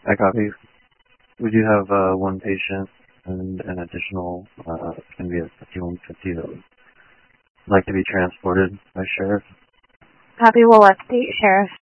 I copy. We do have one patient and an additional, it's going to be a 5150 that would like to be transported by sheriff. Copy. Well, let's see, Sheriff.